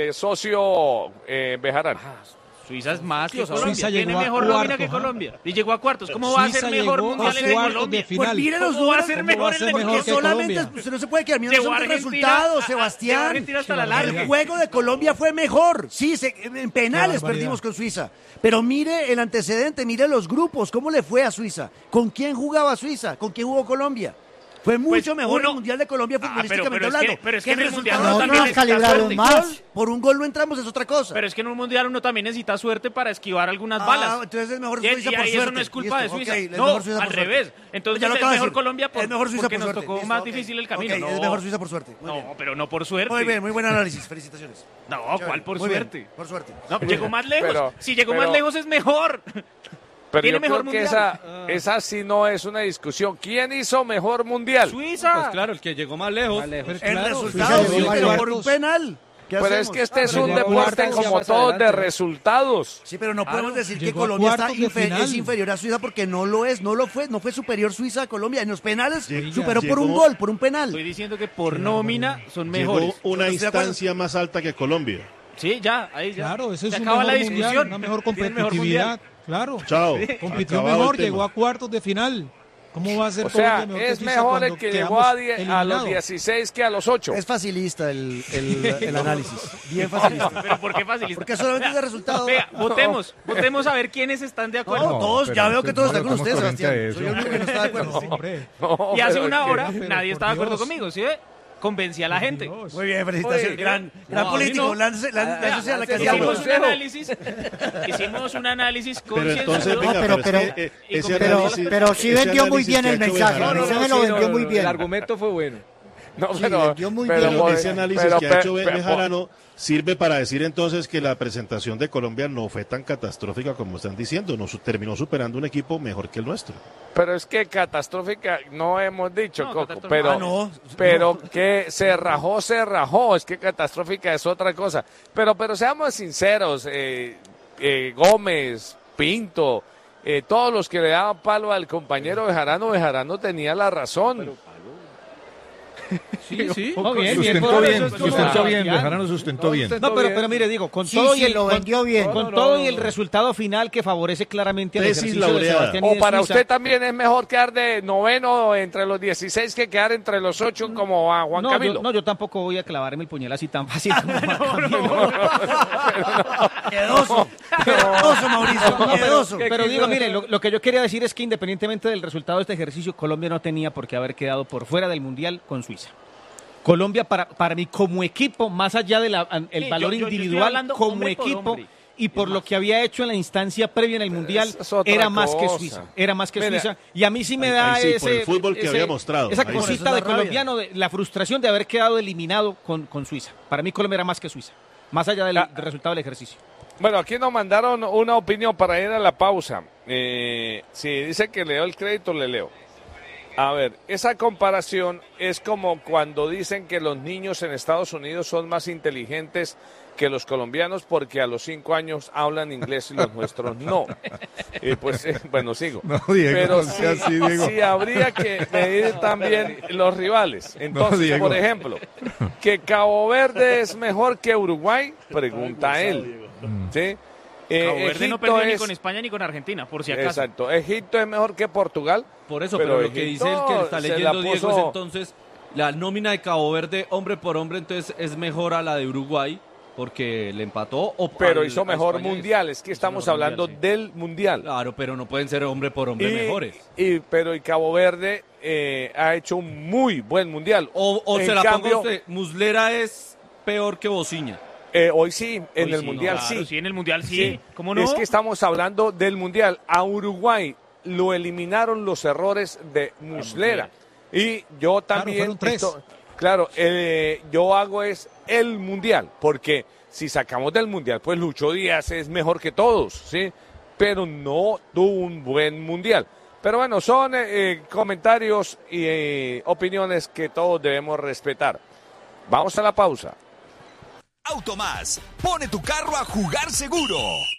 [SPEAKER 1] socio Bejarano.
[SPEAKER 4] Suiza es más que
[SPEAKER 11] Suiza
[SPEAKER 4] Colombia. Tiene
[SPEAKER 11] llegó a
[SPEAKER 4] mejor nómina
[SPEAKER 11] cuartos,
[SPEAKER 4] que
[SPEAKER 11] ¿ah?
[SPEAKER 4] Colombia. Y llegó a cuartos. ¿Cómo va a ser
[SPEAKER 11] Suiza
[SPEAKER 4] mejor
[SPEAKER 11] llegó
[SPEAKER 4] mundial
[SPEAKER 11] a
[SPEAKER 4] en
[SPEAKER 11] cuartos
[SPEAKER 4] Colombia?
[SPEAKER 11] de final.
[SPEAKER 5] Pues mire los
[SPEAKER 4] ¿Cómo va a
[SPEAKER 5] números,
[SPEAKER 4] ser
[SPEAKER 11] ¿cómo
[SPEAKER 4] mejor
[SPEAKER 11] va a
[SPEAKER 4] el
[SPEAKER 11] ser
[SPEAKER 4] de
[SPEAKER 11] mejor
[SPEAKER 5] porque
[SPEAKER 11] que
[SPEAKER 5] solamente
[SPEAKER 11] Colombia?
[SPEAKER 5] usted no se puede quedar mirando
[SPEAKER 4] Llegó
[SPEAKER 5] son
[SPEAKER 4] a
[SPEAKER 5] los
[SPEAKER 4] Argentina,
[SPEAKER 5] resultados,
[SPEAKER 4] a
[SPEAKER 5] Sebastián.
[SPEAKER 4] Argentina hasta la
[SPEAKER 5] El
[SPEAKER 4] larga.
[SPEAKER 5] juego de Colombia fue mejor. Sí, en penales
[SPEAKER 11] barbaridad.
[SPEAKER 5] perdimos con Suiza. Pero mire el antecedente, mire los grupos, cómo le fue a Suiza. ¿Con quién jugaba Suiza? ¿Con quién jugó Colombia? Fue mucho mejor
[SPEAKER 4] uno-
[SPEAKER 5] el Mundial de Colombia futbolísticamente hablando.
[SPEAKER 4] pero es que
[SPEAKER 5] ¿Qué
[SPEAKER 4] en el
[SPEAKER 5] resultado?
[SPEAKER 4] Mundial
[SPEAKER 5] No,
[SPEAKER 4] también
[SPEAKER 5] no,
[SPEAKER 4] necesita
[SPEAKER 5] calibraron
[SPEAKER 4] suerte.
[SPEAKER 5] más. Por un gol no entramos, es otra cosa.
[SPEAKER 4] Pero es que en un mundial uno también necesita suerte para esquivar algunas balas.
[SPEAKER 5] Entonces es mejor
[SPEAKER 4] Y
[SPEAKER 5] Suiza por
[SPEAKER 4] ahí
[SPEAKER 5] suerte.
[SPEAKER 4] eso no es culpa de
[SPEAKER 5] Listo,
[SPEAKER 4] Suiza.
[SPEAKER 5] ok, es
[SPEAKER 4] No,
[SPEAKER 5] mejor Suiza por
[SPEAKER 4] al
[SPEAKER 5] suerte.
[SPEAKER 4] revés. Entonces
[SPEAKER 5] Ya lo
[SPEAKER 4] es
[SPEAKER 5] acabo de
[SPEAKER 4] mejor
[SPEAKER 5] decir.
[SPEAKER 4] Colombia
[SPEAKER 5] Es mejor Suiza
[SPEAKER 4] porque
[SPEAKER 5] por
[SPEAKER 4] nos
[SPEAKER 5] suerte.
[SPEAKER 4] tocó
[SPEAKER 5] Listo,
[SPEAKER 4] más
[SPEAKER 5] ok.
[SPEAKER 4] difícil el camino.
[SPEAKER 5] Ok,
[SPEAKER 4] No,
[SPEAKER 5] es mejor Suiza por suerte. Muy
[SPEAKER 4] no,
[SPEAKER 5] bien.
[SPEAKER 4] pero no por suerte.
[SPEAKER 5] Muy bien, muy buen análisis. Felicitaciones.
[SPEAKER 4] No,
[SPEAKER 5] Chévere.
[SPEAKER 4] ¿cuál por
[SPEAKER 5] Muy bien,
[SPEAKER 4] suerte?
[SPEAKER 5] por suerte.
[SPEAKER 4] No, llegó más lejos.
[SPEAKER 1] Pero-
[SPEAKER 4] Si llegó
[SPEAKER 1] pero-
[SPEAKER 4] más lejos es mejor.
[SPEAKER 1] Pero
[SPEAKER 4] Tiene
[SPEAKER 1] yo
[SPEAKER 4] mejor
[SPEAKER 1] creo que
[SPEAKER 4] mundial.
[SPEAKER 1] esa sí no es una discusión. ¿Quién hizo mejor mundial?
[SPEAKER 4] Suiza.
[SPEAKER 2] Pues claro, el que llegó más lejos.
[SPEAKER 5] El
[SPEAKER 11] Claro,
[SPEAKER 5] resultado,
[SPEAKER 11] Suiza
[SPEAKER 5] sí,
[SPEAKER 11] llegó a
[SPEAKER 5] pero por
[SPEAKER 11] cuartos.
[SPEAKER 5] un penal. ¿Qué
[SPEAKER 1] Pero es
[SPEAKER 5] hacemos?
[SPEAKER 1] que este es un
[SPEAKER 11] llegó a
[SPEAKER 1] deporte
[SPEAKER 11] cuartos,
[SPEAKER 1] como
[SPEAKER 11] más
[SPEAKER 1] todos de
[SPEAKER 11] adelante.
[SPEAKER 1] resultados.
[SPEAKER 5] Sí, pero no podemos decir que
[SPEAKER 11] Llegó a
[SPEAKER 5] Colombia
[SPEAKER 11] cuartos de final.
[SPEAKER 5] es inferior a Suiza porque no lo es, no lo fue, no fue superior Suiza a Colombia. En los penales superó por un
[SPEAKER 10] llegó-
[SPEAKER 5] gol, por un penal.
[SPEAKER 4] Estoy diciendo que por nómina son
[SPEAKER 10] Llegó
[SPEAKER 4] mejores.
[SPEAKER 10] una
[SPEAKER 5] Yo estoy de acuerdo.
[SPEAKER 10] instancia más alta que Colombia.
[SPEAKER 4] Sí, ya, ahí ya.
[SPEAKER 11] Claro, ese es
[SPEAKER 4] Se
[SPEAKER 11] un
[SPEAKER 4] acaba
[SPEAKER 11] mejor
[SPEAKER 4] la
[SPEAKER 11] mundial,
[SPEAKER 4] discusión.
[SPEAKER 11] una mejor
[SPEAKER 4] Tiene mejor
[SPEAKER 11] competitividad.
[SPEAKER 4] mundial.
[SPEAKER 11] Claro.
[SPEAKER 10] Chao.
[SPEAKER 11] Compitió
[SPEAKER 10] Acabado
[SPEAKER 11] mejor,
[SPEAKER 10] el tema.
[SPEAKER 11] llegó a cuartos de final. ¿Cómo va a ser
[SPEAKER 1] O sea,
[SPEAKER 11] Colombia mejor que
[SPEAKER 1] es
[SPEAKER 11] Suiza
[SPEAKER 1] mejor el
[SPEAKER 11] cuando
[SPEAKER 1] que llegó
[SPEAKER 11] quedamos
[SPEAKER 1] a los
[SPEAKER 11] eliminados?
[SPEAKER 1] 16 que a los 8.
[SPEAKER 5] Es facilista el análisis. Bien facilista.
[SPEAKER 4] Pero ¿por qué facilista?
[SPEAKER 5] Porque solamente es de resultado.
[SPEAKER 4] Vea, votemos a ver quiénes están de acuerdo.
[SPEAKER 5] No, todos, ya veo que todos están con
[SPEAKER 7] estamos
[SPEAKER 5] usted,
[SPEAKER 7] corriente
[SPEAKER 5] Sebastián.
[SPEAKER 7] a eso.
[SPEAKER 5] Soy el único que no está de acuerdo.
[SPEAKER 11] Hombre,
[SPEAKER 1] No,
[SPEAKER 4] Y hace
[SPEAKER 1] pero
[SPEAKER 4] una
[SPEAKER 1] es que-
[SPEAKER 4] hora
[SPEAKER 11] pero
[SPEAKER 4] nadie
[SPEAKER 11] por
[SPEAKER 4] estaba de acuerdo
[SPEAKER 11] Dios.
[SPEAKER 4] conmigo, ¿sí ve? Convencí a la gente.
[SPEAKER 11] Dios.
[SPEAKER 5] Muy bien, felicitaciones.
[SPEAKER 1] Oye,
[SPEAKER 5] Gran
[SPEAKER 2] no, a mí
[SPEAKER 5] político.
[SPEAKER 2] no.
[SPEAKER 5] Láncese a la
[SPEAKER 1] Hicimos
[SPEAKER 5] cantidad.
[SPEAKER 4] Hicimos un análisis
[SPEAKER 10] Pero entonces,
[SPEAKER 4] concienzudo.
[SPEAKER 10] venga,
[SPEAKER 12] pero-
[SPEAKER 10] pero, es que,
[SPEAKER 4] y
[SPEAKER 10] ese
[SPEAKER 4] pero-
[SPEAKER 10] análisis-
[SPEAKER 12] pero sí
[SPEAKER 10] ese
[SPEAKER 12] vendió muy
[SPEAKER 10] análisis
[SPEAKER 12] bien
[SPEAKER 10] que
[SPEAKER 12] el
[SPEAKER 10] ha hecho
[SPEAKER 12] mensaje,
[SPEAKER 10] Bejarano-
[SPEAKER 12] ese me lo vendió muy bien.
[SPEAKER 13] El argumento fue bueno.
[SPEAKER 1] No,
[SPEAKER 12] Sí,
[SPEAKER 1] pero,
[SPEAKER 12] vendió muy
[SPEAKER 1] pero,
[SPEAKER 12] bien.
[SPEAKER 1] por-
[SPEAKER 10] ese análisis
[SPEAKER 1] pero-
[SPEAKER 10] que ha hecho
[SPEAKER 1] pero-
[SPEAKER 10] Bejarano sirve para decir entonces que la presentación de Colombia no fue tan catastrófica como están diciendo, terminó superando un equipo mejor que el nuestro.
[SPEAKER 1] Pero es que catastrófica no hemos dicho,
[SPEAKER 4] No,
[SPEAKER 1] Coco,
[SPEAKER 4] catastrófica.
[SPEAKER 1] pero,
[SPEAKER 5] Ah, no.
[SPEAKER 1] pero que se rajó, es que catastrófica es otra cosa. Pero seamos sinceros, Gómez, Pinto, todos los que le daban palo al compañero Bejarano tenía la razón.
[SPEAKER 11] Sí, sí.
[SPEAKER 4] No, bien,
[SPEAKER 7] Sustentó
[SPEAKER 4] por
[SPEAKER 7] bien,
[SPEAKER 4] eso es como
[SPEAKER 7] sustentó bien,
[SPEAKER 4] Sebastián.
[SPEAKER 7] Bejarano sustentó bien.
[SPEAKER 11] No, pero mire, digo, con
[SPEAKER 12] Sí,
[SPEAKER 11] todo
[SPEAKER 12] sí,
[SPEAKER 11] y el,
[SPEAKER 12] lo vendió bien.
[SPEAKER 11] con todo y el resultado final que favorece claramente al
[SPEAKER 10] Tesis
[SPEAKER 11] ejercicio de
[SPEAKER 10] laureada.
[SPEAKER 11] Sebastián y
[SPEAKER 1] O
[SPEAKER 11] de
[SPEAKER 1] para
[SPEAKER 11] Suiza.
[SPEAKER 1] usted también es mejor quedar de noveno entre los 16 que quedar entre los 8 como a Juan
[SPEAKER 11] No,
[SPEAKER 1] Camilo.
[SPEAKER 11] yo tampoco voy a clavarme el puñal así tan fácil como Juan Camilo.
[SPEAKER 5] Miedoso. Miedoso, Mauricio. Miedoso.
[SPEAKER 11] Pero digo, mire, lo que yo quería decir es que independientemente del resultado de este ejercicio, Colombia no tenía por qué haber quedado por fuera del Mundial con Suiza. Colombia, para mí, como equipo, más allá del
[SPEAKER 4] Sí,
[SPEAKER 11] valor
[SPEAKER 4] yo estoy
[SPEAKER 11] individual,
[SPEAKER 4] hablando
[SPEAKER 11] como
[SPEAKER 4] hombre por
[SPEAKER 11] equipo,
[SPEAKER 4] hombre.
[SPEAKER 11] y por lo que había hecho en la instancia previa en el Mundial,
[SPEAKER 1] esa es otra
[SPEAKER 11] era más que
[SPEAKER 1] cosa.
[SPEAKER 11] Suiza. Era más que
[SPEAKER 1] Mira,
[SPEAKER 11] Suiza. Y a mí sí me
[SPEAKER 10] ahí
[SPEAKER 11] da
[SPEAKER 10] sí, por
[SPEAKER 11] ese,
[SPEAKER 10] el fútbol que había mostrado.
[SPEAKER 11] esa
[SPEAKER 10] Ahí sí.
[SPEAKER 11] cosita
[SPEAKER 5] Eso es la
[SPEAKER 11] de
[SPEAKER 5] rabia.
[SPEAKER 11] colombiano, de la frustración de haber quedado eliminado con Suiza. Para mí, Colombia era más que Suiza. Más allá del resultado del ejercicio.
[SPEAKER 1] Bueno, aquí nos mandaron una opinión para ir a la pausa. Si dice que le doy el crédito, le leo. A ver, esa comparación es como cuando dicen que los niños en Estados Unidos son más inteligentes que los colombianos porque a los 5 años hablan inglés y los nuestros no. Y pues, bueno, sigo.
[SPEAKER 7] No, Diego,
[SPEAKER 1] Pero
[SPEAKER 7] no sea así, Diego.
[SPEAKER 1] sí habría que medir también los rivales. Entonces,
[SPEAKER 7] Diego.
[SPEAKER 1] por ejemplo, ¿que Cabo Verde es mejor que Uruguay? Pregunta él. ¿Sí?
[SPEAKER 4] Cabo Verde no
[SPEAKER 1] Egipto
[SPEAKER 4] perdió ni
[SPEAKER 1] es-
[SPEAKER 4] con España ni con Argentina, por si acaso.
[SPEAKER 1] Exacto. Egipto es mejor que Portugal.
[SPEAKER 2] Por eso, pero lo que dice el que está
[SPEAKER 1] se
[SPEAKER 2] leyendo
[SPEAKER 1] la
[SPEAKER 2] Diego
[SPEAKER 1] puso-
[SPEAKER 2] es entonces la nómina de Cabo Verde, hombre por hombre, entonces es mejor a la de Uruguay porque le empató.
[SPEAKER 1] Pero
[SPEAKER 2] al-
[SPEAKER 1] hizo
[SPEAKER 2] a
[SPEAKER 1] mejor
[SPEAKER 2] España
[SPEAKER 1] mundial. Es que estamos
[SPEAKER 2] mejor
[SPEAKER 1] hablando
[SPEAKER 2] mundial,
[SPEAKER 1] del mundial.
[SPEAKER 2] Claro, pero no pueden ser hombre por hombre mejores.
[SPEAKER 1] Pero Cabo Verde ha hecho un muy buen mundial.
[SPEAKER 2] O
[SPEAKER 1] En
[SPEAKER 2] se la
[SPEAKER 1] cambio,
[SPEAKER 2] pongo usted, Muslera es peor que Bociña.
[SPEAKER 1] Hoy sí, en
[SPEAKER 4] Hoy
[SPEAKER 1] el
[SPEAKER 4] sí,
[SPEAKER 1] mundial
[SPEAKER 4] claro,
[SPEAKER 1] sí.
[SPEAKER 4] sí, en el mundial sí. ¿Cómo no?
[SPEAKER 1] Es que estamos hablando del mundial. A Uruguay lo eliminaron los errores de Muslera. Y yo también,
[SPEAKER 12] Claro,
[SPEAKER 1] yo hago es el Mundial, porque si sacamos del Mundial, pues Lucho Díaz es mejor que todos, ¿sí? Pero no tuvo un buen Mundial. Pero bueno, son comentarios y opiniones que todos debemos respetar. Vamos a la pausa.
[SPEAKER 13] Automás, pone tu carro a jugar seguro.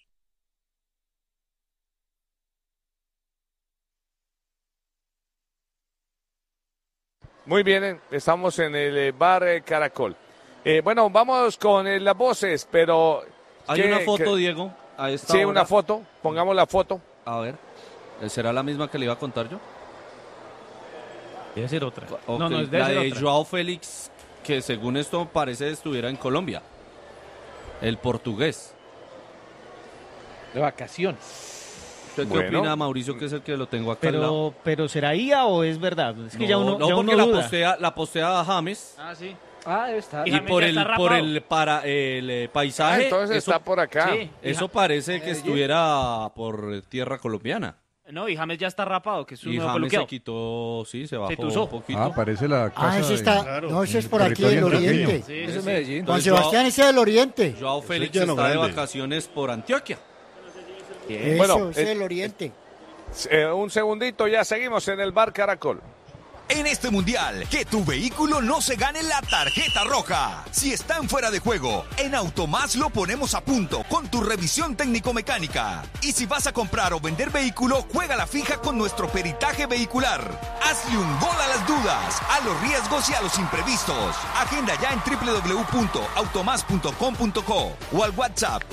[SPEAKER 1] Muy bien, estamos en el bar Caracol. Bueno, vamos con las voces, pero...
[SPEAKER 2] Hay una foto, Diego, a esta hora.
[SPEAKER 1] Una foto, pongamos la foto.
[SPEAKER 2] A ver, ¿será la misma que le iba a contar yo?
[SPEAKER 11] Debe ser otra.
[SPEAKER 2] No, es la de Joao Félix, que según esto parece estuviera en Colombia. El portugués.
[SPEAKER 11] De vacaciones.
[SPEAKER 2] ¿Usted qué opina, Mauricio, que es el que lo tengo acá al lado?
[SPEAKER 11] Pero ¿será IA o es verdad? Es que
[SPEAKER 2] no, porque la postea James.
[SPEAKER 4] Ah, sí.
[SPEAKER 11] Debe estar.
[SPEAKER 2] Y por el paisaje.
[SPEAKER 1] Entonces
[SPEAKER 2] eso,
[SPEAKER 1] está por acá.
[SPEAKER 4] Sí.
[SPEAKER 2] Eso parece que estuviera por tierra colombiana.
[SPEAKER 4] No, y James ya está rapado, que es un
[SPEAKER 2] y
[SPEAKER 4] nuevo
[SPEAKER 2] James
[SPEAKER 4] peluqueo.
[SPEAKER 2] se quitó, se bajó
[SPEAKER 4] tuzó
[SPEAKER 2] un poquito.
[SPEAKER 12] parece la casa.
[SPEAKER 14] Ese está.
[SPEAKER 10] Claro.
[SPEAKER 14] No, ese es por aquí del oriente.
[SPEAKER 4] Sí,
[SPEAKER 11] Eso es Medellín.
[SPEAKER 14] Juan Sebastián, ese es del oriente.
[SPEAKER 2] Joao Félix
[SPEAKER 10] llano
[SPEAKER 2] está de
[SPEAKER 10] grande.
[SPEAKER 2] vacaciones por Antioquia.
[SPEAKER 14] Eso,
[SPEAKER 1] Bueno,
[SPEAKER 14] ese es del oriente.
[SPEAKER 1] Un segundito, ya seguimos en el bar Caracol.
[SPEAKER 13] En este mundial, que tu vehículo no se gane la tarjeta roja. Si están fuera de juego, en Automás lo ponemos a punto con tu revisión técnico-mecánica. Y si vas a comprar o vender vehículo, juega la fija con nuestro peritaje vehicular. Hazle un gol a las dudas, a los riesgos y a los imprevistos. Agenda ya en www.automás.com.co o al WhatsApp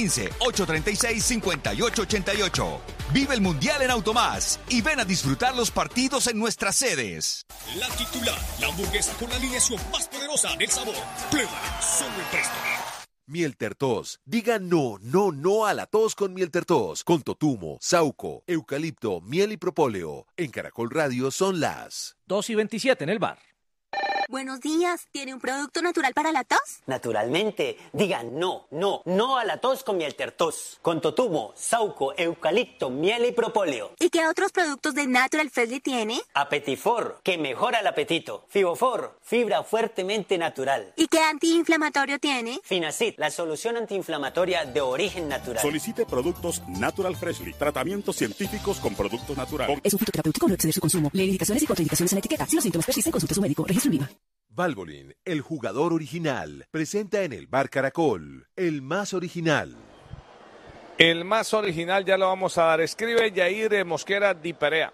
[SPEAKER 13] 315-836-5888. Vive el mundial en Automás y ven a disfrutar los partidos en nuestras sedes.
[SPEAKER 15] La titular, la hamburguesa con la alineación más poderosa del sabor. Prueba solo en Presto.
[SPEAKER 8] Miel Tertos. Diga no, no, no a la tos con Miel Tertos. Con totumo, sauco, eucalipto, miel y propóleo. En Caracol Radio son las
[SPEAKER 11] 2:27 en el bar.
[SPEAKER 16] Buenos días, ¿tiene un producto natural para la tos?
[SPEAKER 17] Naturalmente, digan no, no, no a la tos con Miel Tertos. Con totumo, sauco, eucalipto, miel y propóleo.
[SPEAKER 16] ¿Y qué otros productos de Natural Freshly tiene?
[SPEAKER 17] Apetifor, que mejora el apetito. Fibofor, fibra fuertemente natural.
[SPEAKER 16] ¿Y qué antiinflamatorio tiene?
[SPEAKER 17] Finacid, la solución antiinflamatoria de origen natural.
[SPEAKER 15] Solicite productos Natural Freshly. Tratamientos científicos con productos naturales.
[SPEAKER 18] Es un fitoterapéutico, no exceder su consumo. Lee indicaciones y contraindicaciones en la etiqueta. Si los síntomas persisten, consulte a su médico. Registro en Viva.
[SPEAKER 8] Valvoline, el jugador original, presenta en el bar Caracol, el más original.
[SPEAKER 1] El más original ya lo vamos a dar. Escribe Yair Mosquera Di Perea.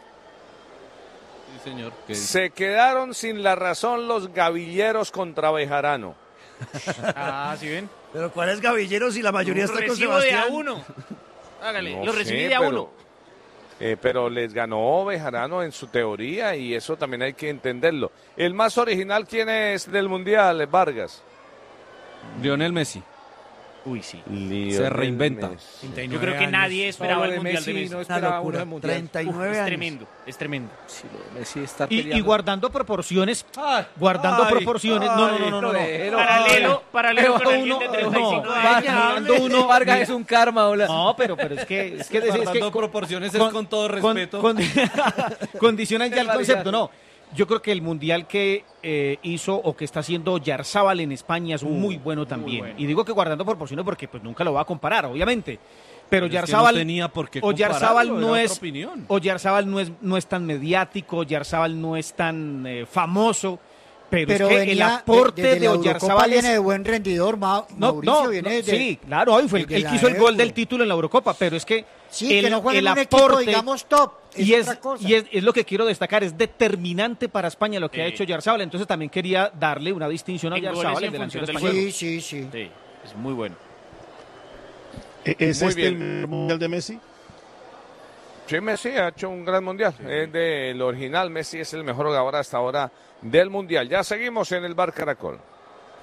[SPEAKER 2] Sí, señor.
[SPEAKER 1] Se quedaron sin la razón los gavilleros contra Bejarano.
[SPEAKER 4] ¿Sí ven?
[SPEAKER 5] Pero ¿cuáles gavilleros si la mayoría está con
[SPEAKER 4] Recibo de
[SPEAKER 5] Sebastián?
[SPEAKER 4] a uno. Hágale,
[SPEAKER 1] No
[SPEAKER 4] lo recibí
[SPEAKER 1] sé,
[SPEAKER 4] de a uno.
[SPEAKER 1] Pero les ganó Bejarano en su teoría y eso también hay que entenderlo. El más original, ¿quién es del Mundial, Vargas?
[SPEAKER 2] Lionel Messi.
[SPEAKER 11] Uy, sí.
[SPEAKER 2] Se reinventa.
[SPEAKER 4] Yo creo que nadie esperaba el Mundial de Messi.
[SPEAKER 11] No esperaba uno del Mundial.
[SPEAKER 5] 39
[SPEAKER 4] es
[SPEAKER 5] años.
[SPEAKER 4] tremendo, es tremendo.
[SPEAKER 11] Sí, lo de Messi está
[SPEAKER 4] Y
[SPEAKER 11] peleando.
[SPEAKER 4] guardando
[SPEAKER 11] proporciones,
[SPEAKER 4] proporciones. No. Paralelo con alguien de 35 años.
[SPEAKER 11] uno, Vargas es un karma, hola. No, pero es que
[SPEAKER 2] Guardando proporciones es con todo respeto.
[SPEAKER 11] Condicionan ya el concepto, no. Yo creo que el mundial que hizo o que está haciendo Oyarzabal en España es muy bueno también. Muy bueno. Y digo que guardando proporciones porque pues nunca lo va a comparar, obviamente. Pero Oyarzabal
[SPEAKER 2] no tenía por qué
[SPEAKER 11] Oyarzabal no es
[SPEAKER 2] opinión.
[SPEAKER 11] Oyarzabal no es tan mediático, Oyarzabal no es tan famoso. Pero es que el aporte de Oyarzabal
[SPEAKER 14] viene de buen rendidor, Mauricio viene de...
[SPEAKER 11] Sí, claro, él quiso el gol del título en la Eurocopa, pero es que
[SPEAKER 14] que no juega
[SPEAKER 11] el
[SPEAKER 14] en un
[SPEAKER 11] aporte,
[SPEAKER 14] equipo, digamos, top,
[SPEAKER 11] es lo que quiero destacar, es determinante para España lo que ha hecho Oyarzabal, entonces también quería darle una distinción a Oyarzabal, el delantero español.
[SPEAKER 14] Sí.
[SPEAKER 4] Es muy bueno.
[SPEAKER 10] ¿Es el Mundial de Messi?
[SPEAKER 1] Sí, Messi ha hecho un gran Mundial. Es del original. Messi es el mejor jugador hasta ahora del Mundial. Ya seguimos en el bar Caracol.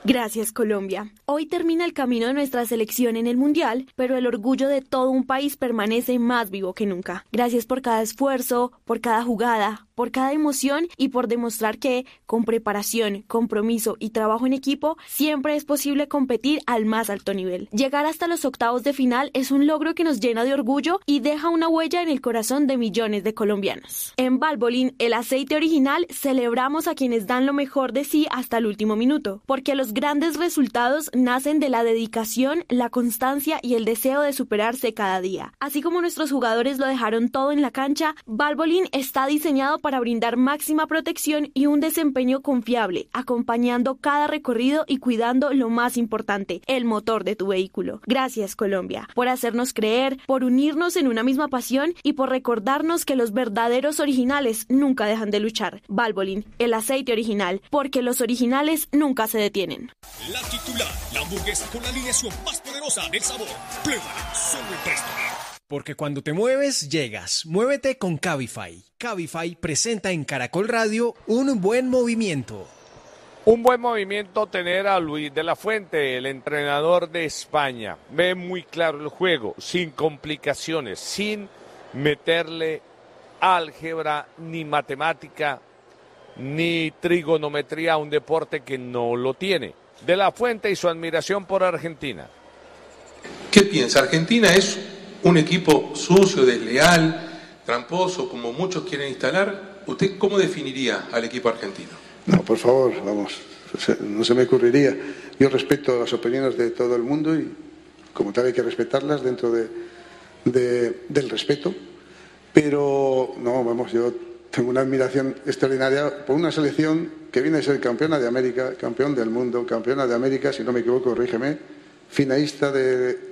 [SPEAKER 9] Gracias, Colombia. Hoy termina el camino de nuestra selección en el Mundial, pero el orgullo de todo un país permanece más vivo que nunca. Gracias por cada esfuerzo, por cada jugada, por cada emoción y por demostrar que, con preparación, compromiso y trabajo en equipo, siempre es posible competir al más alto nivel. Llegar hasta los octavos de final es un logro que nos llena de orgullo y deja una huella en el corazón de millones de colombianos. En Valvoline, el aceite original, celebramos a quienes dan lo mejor de sí hasta el último minuto, porque los grandes resultados nacen de la dedicación, la constancia y el deseo de superarse cada día. Así como nuestros jugadores lo dejaron todo en la cancha, Valvoline está diseñado para brindar máxima protección y un desempeño confiable, acompañando cada recorrido y cuidando lo más importante, el motor de tu vehículo. Gracias, Colombia, por hacernos creer, por unirnos en una misma pasión y por recordarnos que los verdaderos originales nunca dejan de luchar. Valvoline, el aceite original, porque los originales nunca se detienen.
[SPEAKER 15] La titular, la hamburguesa con la alineación más poderosa del sabor. Pruébala solo en Presto.
[SPEAKER 12] Porque cuando te mueves, llegas. Muévete con Cabify. Cabify presenta en Caracol Radio un buen movimiento.
[SPEAKER 1] Un buen movimiento tener a Luis de la Fuente, el entrenador de España. Ve muy claro el juego, sin complicaciones, sin meterle álgebra, ni matemática, ni trigonometría a un deporte que no lo tiene. De la Fuente y su admiración por Argentina.
[SPEAKER 19] ¿Qué piensa? Argentina es un equipo sucio, desleal, tramposo, como muchos quieren instalar. ¿Usted cómo definiría al equipo argentino?
[SPEAKER 20] No, por favor, vamos, no se me ocurriría. Yo respeto las opiniones de todo el mundo y como tal hay que respetarlas dentro del respeto. Pero, no, vamos, yo tengo una admiración extraordinaria por una selección que viene a ser campeona de América, campeón del mundo, campeona de América, si no me equivoco, corrígeme, finalista de